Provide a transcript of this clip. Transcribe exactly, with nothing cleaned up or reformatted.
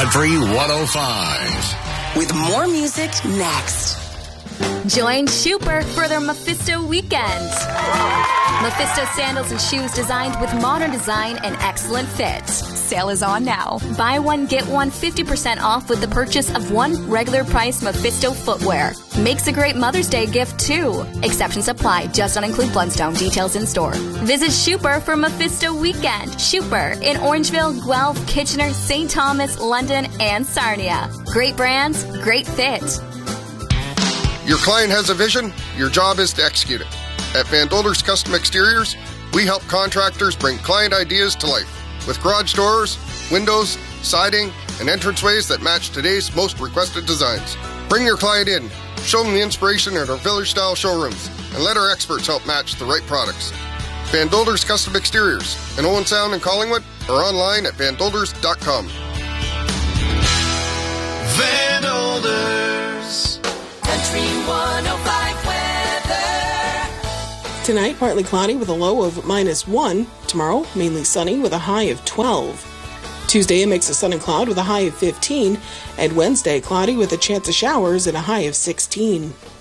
Country one oh five. With more music next. Join Schuper for their Mephisto weekend. Mephisto sandals and shoes designed with modern design and excellent fit. Sale is on now. Buy one, get one fifty percent off with the purchase of one regular price Mephisto footwear. Makes a great Mother's Day gift too. Exceptions apply. Just don't include Bloodstone. Details in store. Visit Schuper for Mephisto weekend. Schuper in Orangeville, Guelph, Kitchener, Saint Thomas, London, and Sarnia. Great brands, great fit. Your client has a vision, your job is to execute it. At Van Dolders Custom Exteriors, we help contractors bring client ideas to life with garage doors, windows, siding, and entranceways that match today's most requested designs. Bring your client in, show them the inspiration at our village-style showrooms, and let our experts help match the right products. Van Dolders Custom Exteriors in Owen Sound and Collingwood, or online at van dolders dot com. Van Dolders. Country one oh five weather. Tonight, partly cloudy with a low of minus one. Tomorrow, mainly sunny with a high of twelve. Tuesday, a mix of sun and cloud with a high of fifteen. And Wednesday, cloudy with a chance of showers and a high of sixteen.